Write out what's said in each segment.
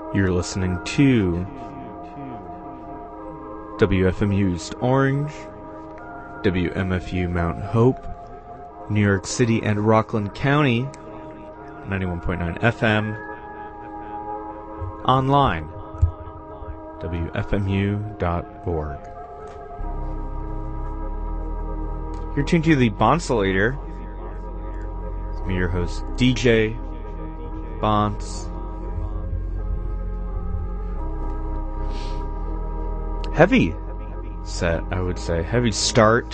You're listening to WFMU East Orange, WMFU Mount Hope, New York City and Rockland County, 91.9 FM, online, WFMU.org. You're tuned to the Bonsolator. It's me, your host, DJ Bonce. Heavy set, I would say. Heavy start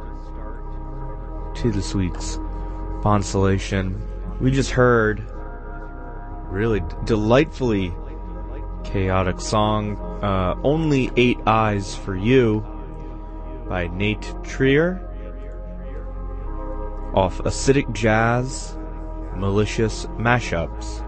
to this week's Bonsolation. We just heard really delightfully chaotic song, Only 8 Eyes for You by Nate Trier off Acidic Jazz Malicious Mashups.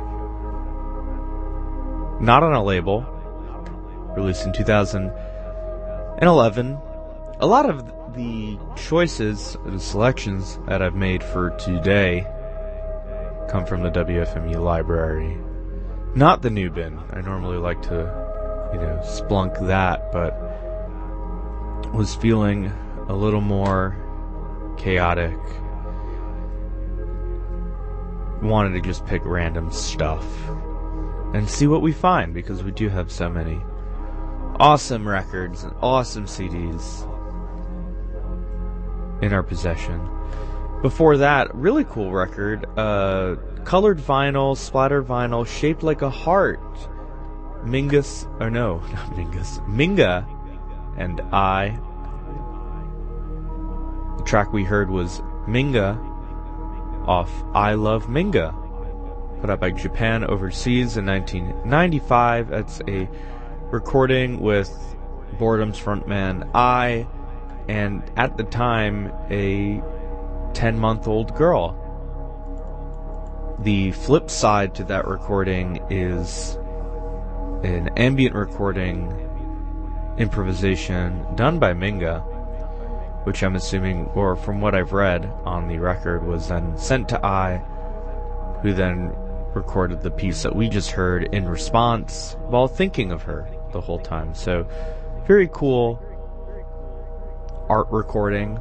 Not on a label. Released in 2011. A lot of the choices, the selections that I've made for today come from the WFMU library. Not the new bin. I normally like to, splunk that, but was feeling a little more chaotic. Wanted to just pick random stuff and see what we find, because we do have so many awesome records and awesome CDs in our possession. Before that, really cool record, colored vinyl, splatter vinyl, shaped like a heart. Minga and I. The track we heard was Minga off I Love Minga, put out by Japan Overseas in 1995. That's a recording with Boredom's frontman I, and at the time a 10-month-old girl. The flip side to that recording is an ambient recording improvisation done by Minga, which I'm assuming, or from what I've read on the record, was then sent to I, who then recorded the piece that we just heard in response while thinking of her the whole time. So, very cool art recording.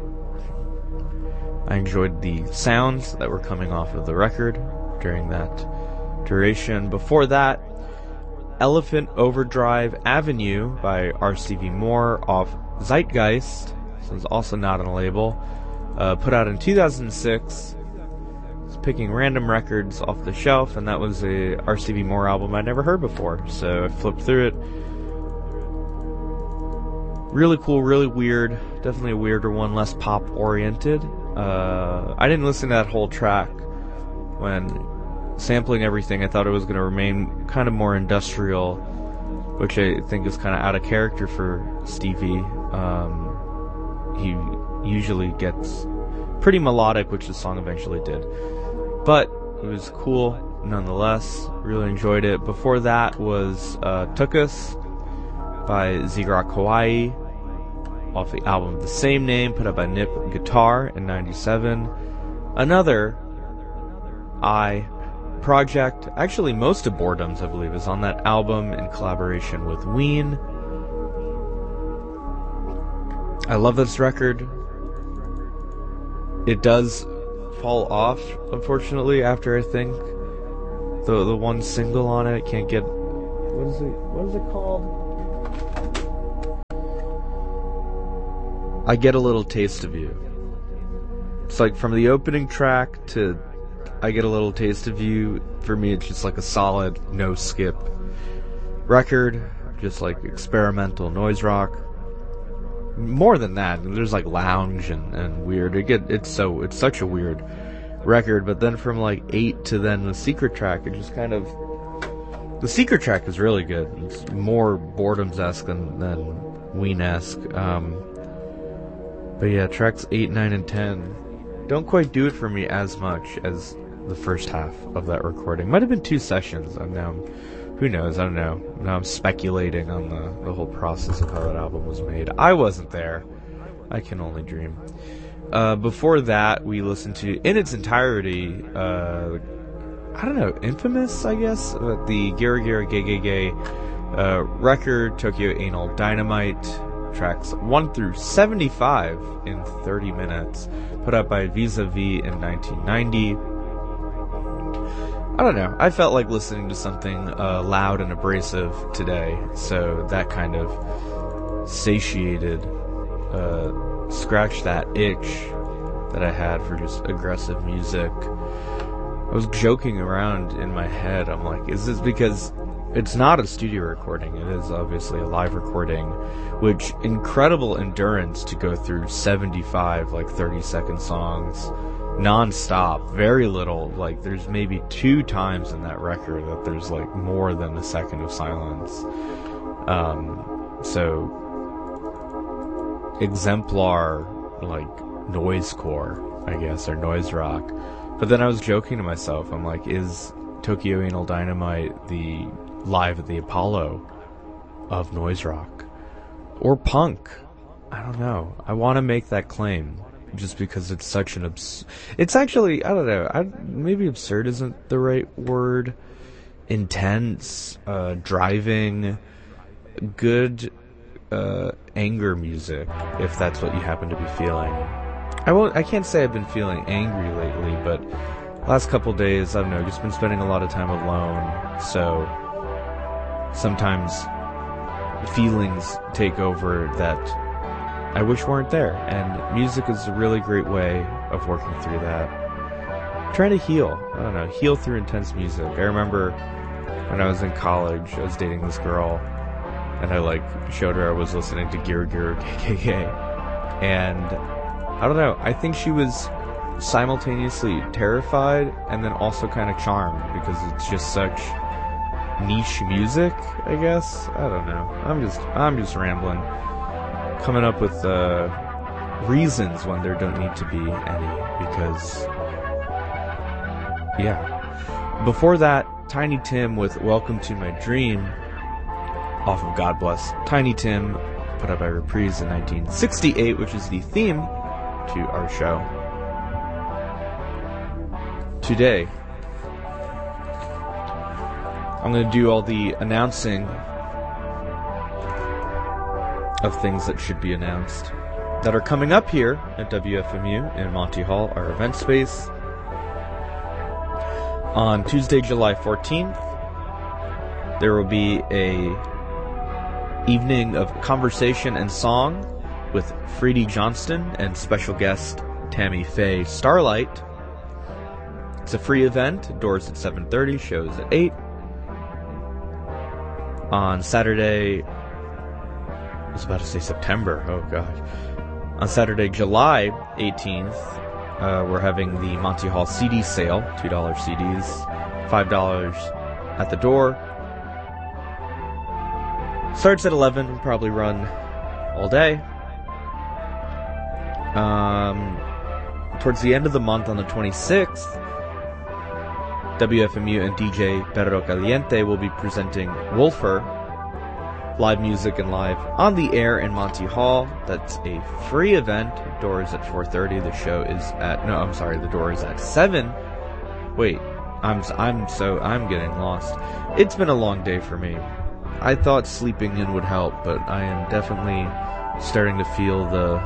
I enjoyed the sounds that were coming off of the record during that duration. Before that, Elephant Overdrive Avenue by R.C.V. Moore off Zeitgeist. This is also not on a label. Put out in 2006. Picking random records off the shelf, and that was a R.C.V. Moore album I'd never heard before, so I flipped through it. Really cool, really weird, definitely a weirder one, less pop-oriented. I didn't listen to that whole track. When sampling everything, I thought it was going to remain kind of more industrial, which I think is kind of out of character for Stevie. He usually gets pretty melodic, which the song eventually did. But it was cool nonetheless. Really enjoyed it. Before that was Took Us by Zigrock Hawaii off the album of the same name, put out by Nip Guitar in 97. Another I project. Actually, most of Boredom's, I believe, is on that album in collaboration with Ween. I love this record. It does fall off, unfortunately, after I think the one single on it. Can't get, what is it called? I Get a Little Taste of You. It's like from the opening track to I Get a Little Taste of You, for me it's just like a solid no skip record, just like experimental noise rock. More than that, there's like lounge and weird. It's such a weird record. But then from like 8 to then the secret track, it just kind of, the secret track is really good. It's more Boredom's-esque than Ween-esque. But yeah, tracks 8, 9, and 10 don't quite do it for me as much as the first half of that recording. Might have been 2 sessions. Who knows? I don't know. Now I'm speculating on the whole process of how that album was made. I wasn't there. I can only dream. Before that, we listened to, in its entirety, I don't know, infamous, I guess, the Gira Gira Gay Gay Gay record, Tokyo Anal Dynamite, tracks 1 through 75 in 30 minutes, put out by Vis-a-Vis in 1990. I don't know, I felt like listening to something loud and abrasive today, so that kind of satiated, scratched that itch that I had for just aggressive music. I was joking around in my head, I'm like, is this because it's not a studio recording, it is obviously a live recording, which incredible endurance to go through 75 like 30-second songs non-stop, very little, like there's maybe 2 times in that record that there's like more than a second of silence. So exemplar like noisecore, I guess, or noise rock. But then I was joking to myself, I'm like, is Tokyo Anal Dynamite the Live at the Apollo of noise rock? Or punk? I don't know. I want to make that claim, just because it's such an it's actually, I don't know, maybe absurd isn't the right word. Intense, driving, good, anger music, if that's what you happen to be feeling. I can't say I've been feeling angry lately, but last couple days, I don't know, just been spending a lot of time alone, so sometimes feelings take over that I wish weren't there, and music is a really great way of working through that. I'm trying to heal, I don't know, heal through intense music. I remember when I was in college, I was dating this girl, and I like showed her I was listening to Gira Gira KKK, and I don't know, I think she was simultaneously terrified and then also kind of charmed, because it's just such niche music, I guess. I don't know. I'm just rambling, coming up with reasons when there don't need to be any, because yeah. Before that, Tiny Tim with Welcome to My Dream off of God Bless Tiny Tim, put out by Reprise in 1968, which is the theme to our show today. I'm going to do all the announcing of things that should be announced that are coming up here at WFMU in Monty Hall, our event space. On Tuesday, July 14th, there will be a evening of conversation and song with Freddie Johnston and special guest Tammy Faye Starlight. It's a free event, doors at 7:30, shows at 8. On Saturday, I was about to say September, oh god. On Saturday, July 18th, we're having the Monty Hall CD sale, $2 CDs, $5 at the door. Starts at 11, will probably run all day. Towards the end of the month, on the 26th, WFMU and DJ Perro Caliente will be presenting Wolfer, live music and live on the air in Monty Hall. That's a free event. Doors at 4:30. The show is at the door is at 7. Wait, I'm getting lost. It's been a long day for me. I thought sleeping in would help, but I am definitely starting to feel the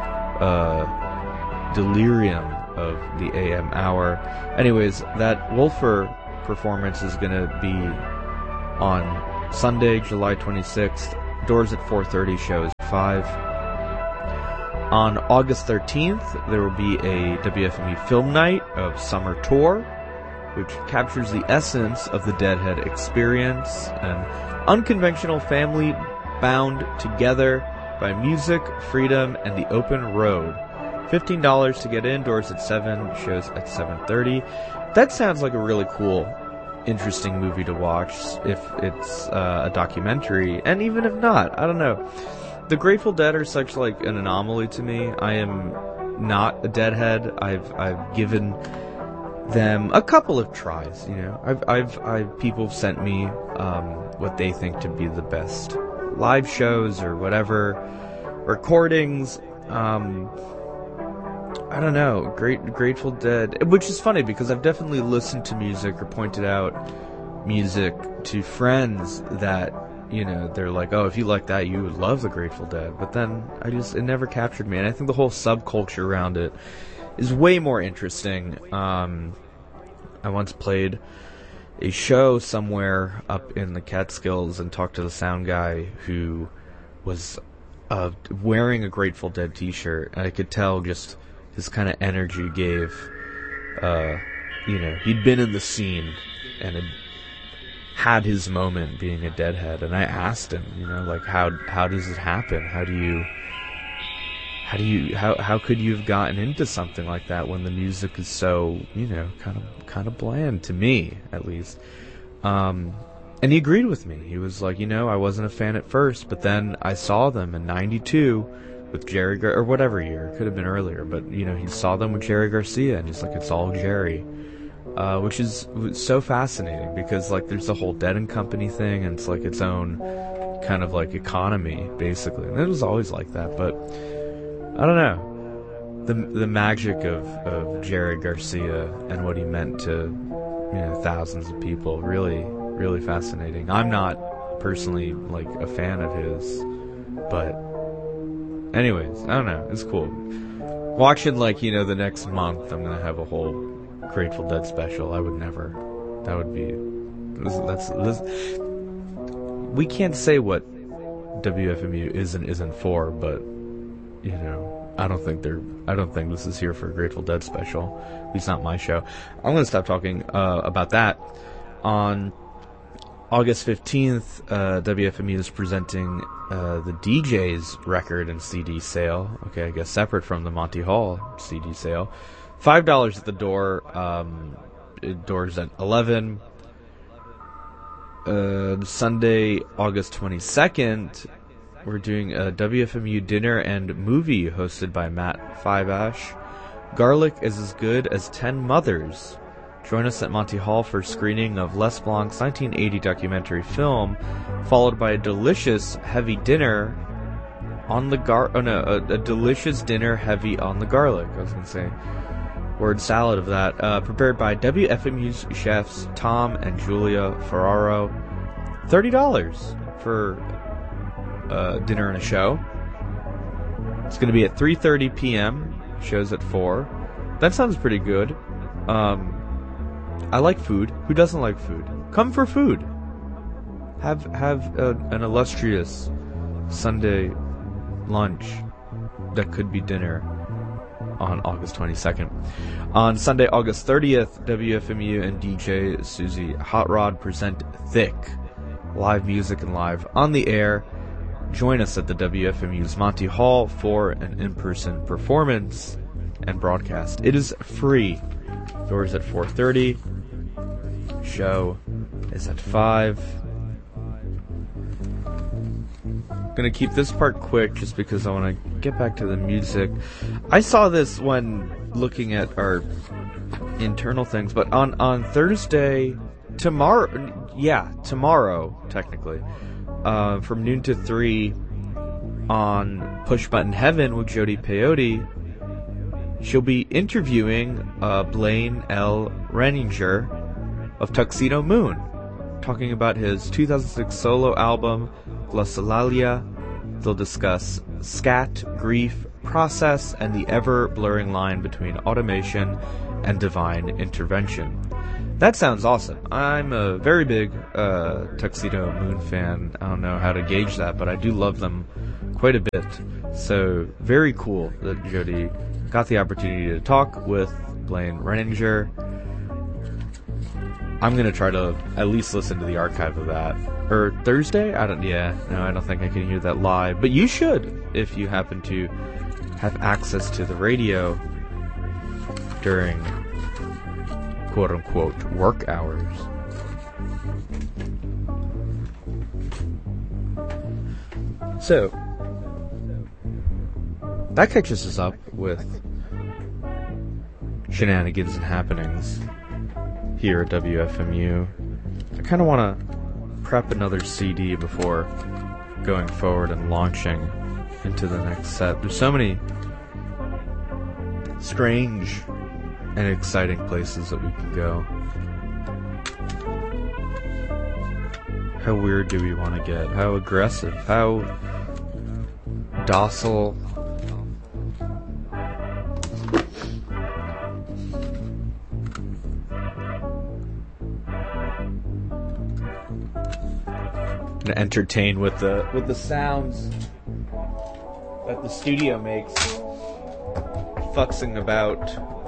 delirium of the AM hour. Anyways, that Wolfer performance is going to be on Sunday, July 26th. Doors at 4:30, shows 5. On August 13th, there will be a WFMU film night of Summer Tour, which captures the essence of the Deadhead experience, an unconventional family bound together by music, freedom, and the open road. $15 to get in, doors at 7, shows at 7:30. That sounds like a really cool, interesting movie to watch, if it's a documentary, and even if not, I don't know. The Grateful Dead are such like an anomaly to me. I am not a Deadhead. I've given them a couple of tries, you know. I've people have sent me what they think to be the best live shows or whatever recordings. I don't know, Grateful Dead, which is funny because I've definitely listened to music or pointed out music to friends that, you know, they're like, oh, if you like that, you would love the Grateful Dead. But then it never captured me, and I think the whole subculture around it is way more interesting. I once played a show somewhere up in the Catskills and talked to the sound guy who was wearing a Grateful Dead t-shirt, and I could tell just his kind of energy gave, you know, he'd been in the scene and had his moment being a Deadhead, and I asked him, you know, like, how does it happen? How could you have gotten into something like that when the music is so, you know, kind of bland, to me at least? And he agreed with me. He was like, you know, I wasn't a fan at first, but then I saw them in '92 with Jerry or whatever year, it could have been earlier, but you know, he saw them with Jerry Garcia, and he's like, it's all Jerry, which is so fascinating because like there's the whole Dead and Company thing, and it's like its own kind of like economy basically, and it was always like that, but I don't know, the magic of Jerry Garcia and what he meant to, you know, thousands of people, really fascinating. I'm not personally like a fan of his, but anyways, I don't know, it's cool. Watching, like, you know, the next month I'm gonna have a whole Grateful Dead special. I would never. That would be this. We can't say what WFMU is and isn't for, but you know, I don't think this is here for a Grateful Dead special. At least not my show. I'm gonna stop talking about that. On August 15th, WFMU is presenting the DJ's record and CD sale. Okay, I guess separate from the Monty Hall CD sale. $5 at the door. Doors at 11. Sunday, August 22nd, we're doing a WFMU dinner and movie hosted by Matt Fiveash. Garlic is as good as 10 mothers. Join us at Monty Hall for a screening of Les Blanc's 1980 documentary film, followed by a delicious heavy dinner on the a delicious dinner heavy on the garlic. I was going to say word salad of that. Prepared by WFMU's chefs Tom and Julia Ferraro. $30 for dinner and a show. It's going to be at 3:30 p.m. Show's at 4. That sounds pretty good. I like food. Who doesn't like food? Come for food. Have an illustrious Sunday lunch that could be dinner on August 22nd. On Sunday, August 30th, WFMU and DJ Susie Hot Rod present Thick. Live music and live on the air. Join us at the WFMU's Monty Hall for an in-person performance and broadcast. It is free. Doors at 4:30. Show is at 5. I'm gonna keep this part quick just because I want to get back to the music. I saw this when looking at our internal things, but on Thursday, tomorrow technically, from noon to 3 on Push Button Heaven with Jody Peyote, she'll be interviewing Blaine L. Renninger of Tuxedo Moon, talking about his 2006 solo album, Glossolalia. They'll discuss scat, grief, process, and the ever-blurring line between automation and divine intervention. That sounds awesome. I'm a very big Tuxedo Moon fan. I don't know how to gauge that, but I do love them quite a bit. So, very cool that Jody got the opportunity to talk with Blaine Renninger. I'm gonna try to at least listen to the archive of that. Or Thursday? I don't think I can hear that live. But you should, if you happen to have access to the radio during quote-unquote work hours. So, that catches us up with shenanigans and happenings here at WFMU. I kind of want to prep another CD before going forward and launching into the next set. There's so many strange and exciting places that we can go. How weird do we want to get? How aggressive? How docile? And entertain with the sounds that the studio makes, fussing about